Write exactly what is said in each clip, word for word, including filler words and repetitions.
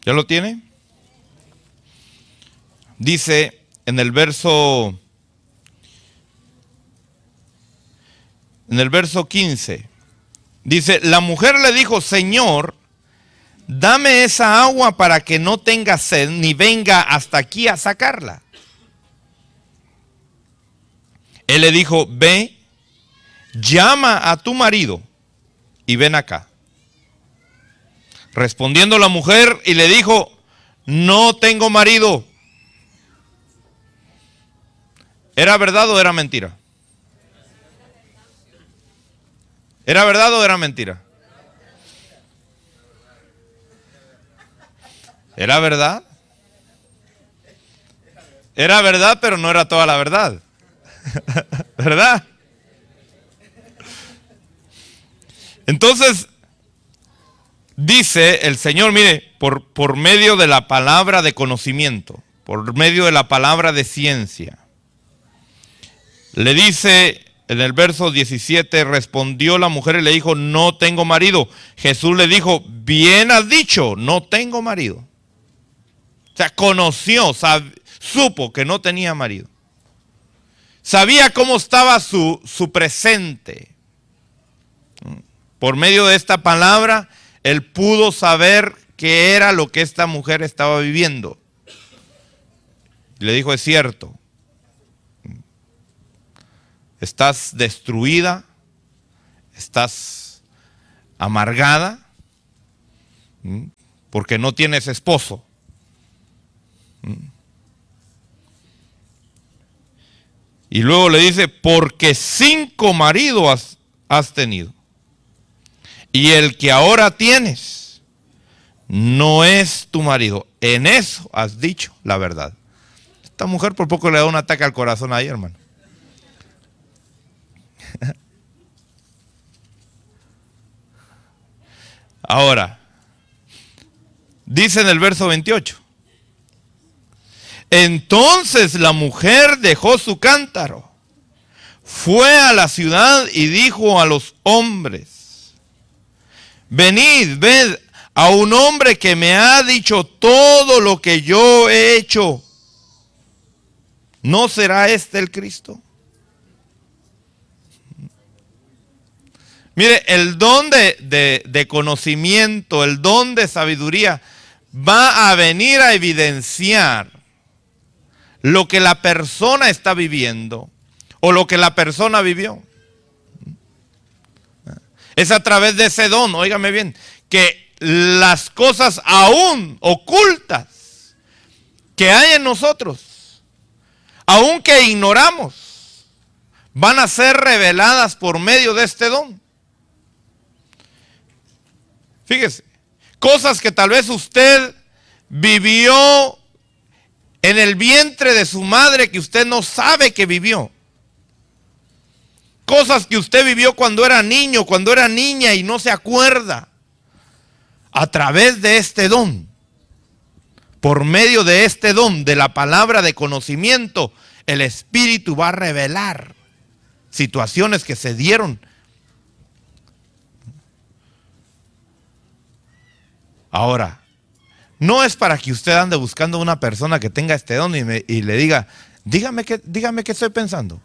¿Ya lo tiene? Dice en el verso en el verso quince, dice, la mujer le dijo, Señor, dame esa agua para que no tenga sed ni venga hasta aquí a sacarla. Él le dijo, ve, llama a tu marido y ven acá. Respondiendo la mujer y le dijo, no tengo marido. ¿Era verdad o era mentira? ¿Era verdad o era mentira? ¿Era verdad? Era verdad, pero no era toda la verdad. ¿Verdad? Entonces, dice el Señor, mire, por, por medio de la palabra de conocimiento, por medio de la palabra de ciencia, le dice en el verso diecisiete, respondió la mujer y le dijo, no tengo marido. Jesús le dijo, bien has dicho, no tengo marido. O sea, conoció, sab, supo que no tenía marido. Sabía cómo estaba su, su presente. Por medio de esta palabra, él pudo saber qué era lo que esta mujer estaba viviendo. Le dijo, es cierto. Estás destruida, estás amargada, porque no tienes esposo. Y luego le dice, porque cinco maridos has, has tenido. Y el que ahora tienes no es tu marido. En eso has dicho la verdad. Esta mujer por poco le da un ataque al corazón ahí, hermano. Ahora, dice en el verso veintiocho, entonces la mujer dejó su cántaro, fue a la ciudad y dijo a los hombres, venid, ved a un hombre que me ha dicho todo lo que yo he hecho. ¿No será este el Cristo? Mire, el don de, de, de conocimiento, el don de sabiduría va a venir a evidenciar lo que la persona está viviendo o lo que la persona vivió. Es a través de ese don, óigame bien, que las cosas aún ocultas que hay en nosotros, aún que ignoramos, van a ser reveladas por medio de este don. Fíjese, cosas que tal vez usted vivió en el vientre de su madre que usted no sabe que vivió. Cosas que usted vivió cuando era niño, cuando era niña y no se acuerda. A través de este don, por medio de este don, de la palabra de conocimiento, el Espíritu va a revelar situaciones que se dieron. Ahora, no es para que usted ande buscando una persona que tenga este don y, me, y le diga, dígame qué, dígame qué estoy pensando.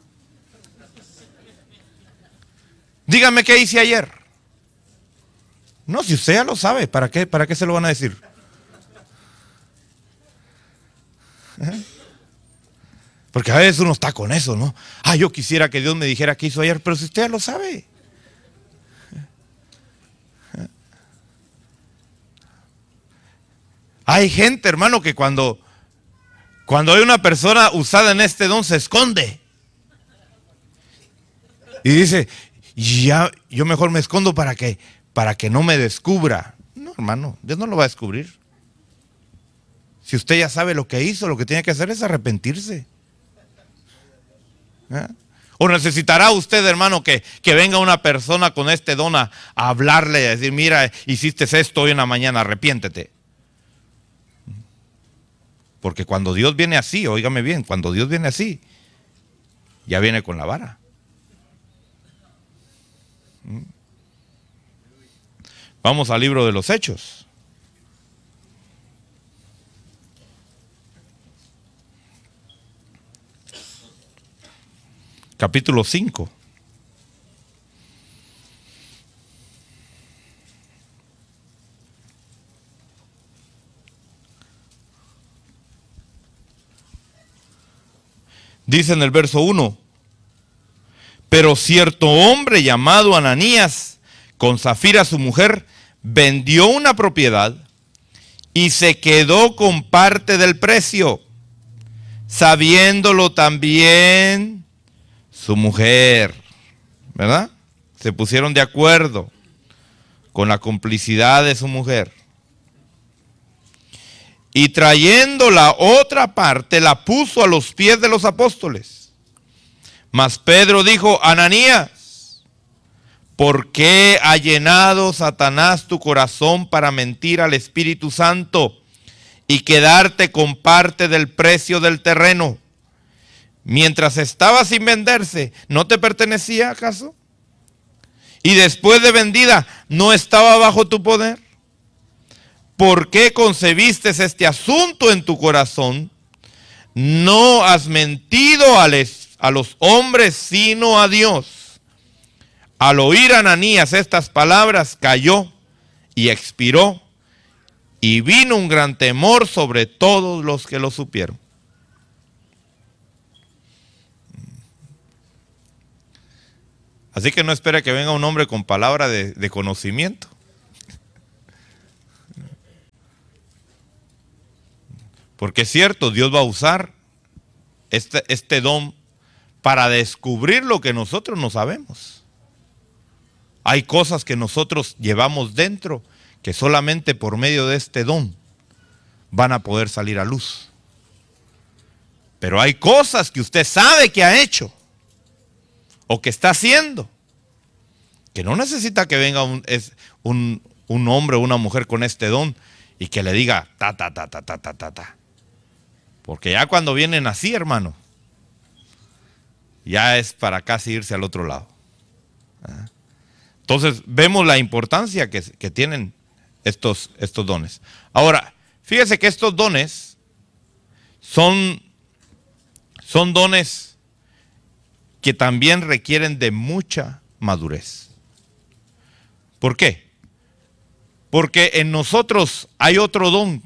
Dígame qué hice ayer. No, si usted ya lo sabe, ¿para qué, para qué se lo van a decir? ¿Eh? Porque a veces uno está con eso, ¿no? Ah, yo quisiera que Dios me dijera qué hizo ayer, pero si usted ya lo sabe. Hay gente, hermano, que cuando, cuando hay una persona usada en este don se esconde. Y dice, ya, yo mejor me escondo para que, para que no me descubra. No, hermano, Dios no lo va a descubrir. Si usted ya sabe lo que hizo, lo que tiene que hacer es arrepentirse. ¿Eh? O necesitará usted, hermano, que, que venga una persona con este don a, a hablarle y a decir, mira, hiciste esto hoy en la mañana, arrepiéntete. Porque cuando Dios viene así, óigame bien, cuando Dios viene así, ya viene con la vara. Vamos al libro de los Hechos. capítulo cinco. Dice en el verso uno, pero cierto hombre llamado Ananías, con Zafira su mujer, vendió una propiedad y se quedó con parte del precio, sabiéndolo también su mujer, ¿verdad? Se pusieron de acuerdo con la complicidad de su mujer. Y trayendo la otra parte, la puso a los pies de los apóstoles. Mas Pedro dijo, Ananías, ¿por qué ha llenado Satanás tu corazón para mentir al Espíritu Santo y quedarte con parte del precio del terreno? Mientras estaba sin venderse, ¿no te pertenecía acaso? Y después de vendida, ¿no estaba bajo tu poder? ¿Por qué concebiste este asunto en tu corazón? No has mentido a, les, a los hombres, sino a Dios. Al oír Ananías estas palabras, cayó y expiró, y vino un gran temor sobre todos los que lo supieron. Así que no espere que venga un hombre con palabra de, de conocimiento. Porque es cierto, Dios va a usar este, este don para descubrir lo que nosotros no sabemos. Hay cosas que nosotros llevamos dentro que solamente por medio de este don van a poder salir a luz. Pero hay cosas que usted sabe que ha hecho o que está haciendo, que no necesita que venga un, es, un, un hombre o una mujer con este don y que le diga ta, ta, ta, ta, ta, ta, ta, ta. Porque ya cuando vienen así, hermano, ya es para casi irse al otro lado. Entonces vemos la importancia que, que tienen estos, estos dones. Ahora, fíjese que estos dones son, son dones que también requieren de mucha madurez. ¿Por qué? Porque en nosotros hay otro don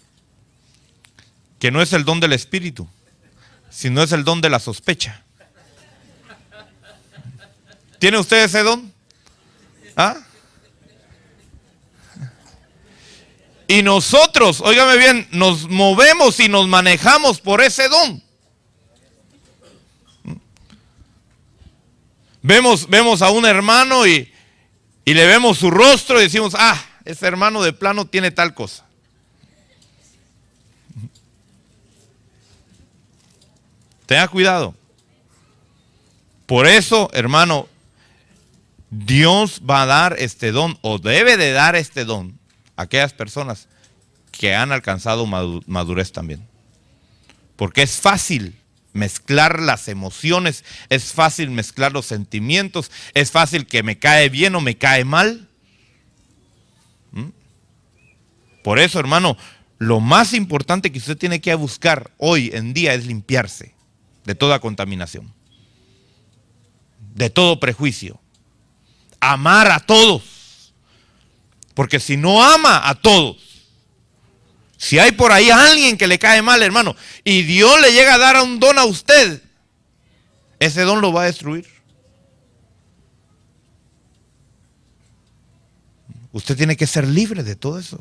que no es el don del Espíritu, sino es el don de la sospecha. ¿Tiene usted ese don? ¿Ah? Y nosotros, óigame bien, nos movemos y nos manejamos por ese don. Vemos, vemos a un hermano y, y le vemos su rostro y decimos, ah, ese hermano de plano tiene tal cosa. Tenga cuidado. Por eso, hermano, Dios va a dar este don, o debe de dar este don, a aquellas personas que han alcanzado madurez también. Porque es fácil mezclar las emociones, es fácil mezclar los sentimientos, es fácil que me cae bien o me cae mal. ¿Mm? Por eso, hermano, lo más importante que usted tiene que buscar hoy en día es limpiarse de toda contaminación, de todo prejuicio, amar a todos, porque si no ama a todos, si hay por ahí alguien que le cae mal, hermano, y Dios le llega a dar un don a usted, ese don lo va a destruir. Usted tiene que ser libre de todo eso.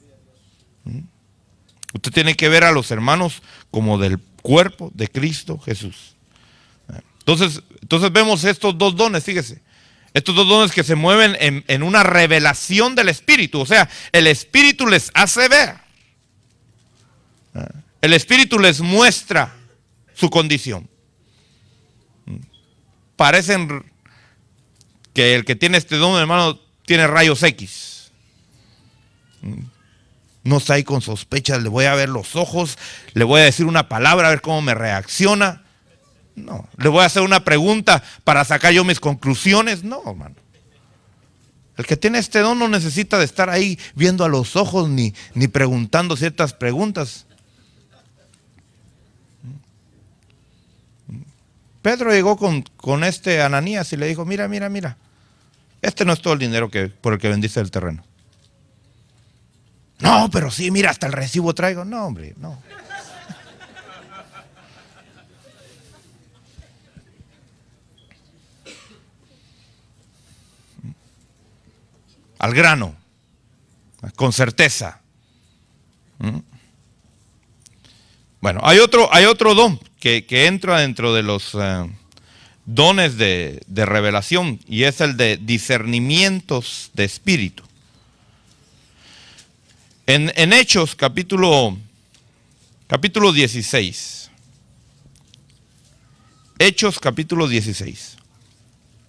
Usted tiene que ver a los hermanos como del cuerpo de Cristo Jesús. Entonces, entonces vemos estos dos dones, fíjese. Estos dos dones que se mueven en, en una revelación del Espíritu. O sea, el Espíritu les hace ver. El Espíritu les muestra su condición. Parecen que el que tiene este don, hermano, tiene rayos X. No está ahí con sospechas, le voy a ver los ojos, le voy a decir una palabra, a ver cómo me reacciona. No, le voy a hacer una pregunta para sacar yo mis conclusiones. No, hermano. El que tiene este don no necesita de estar ahí viendo a los ojos ni, ni preguntando ciertas preguntas. Pedro llegó con, con este Ananías y le dijo, mira, mira, mira, este no es todo el dinero que, por el que vendiste el terreno. No, pero sí, mira, hasta el recibo traigo. No, hombre, no. Al grano, con certeza. Bueno, hay otro, hay otro don que, que entra dentro de los uh, dones de, de revelación, y es el de discernimientos de espíritu. En, en Hechos capítulo, capítulo dieciséis. Hechos capítulo dieciséis.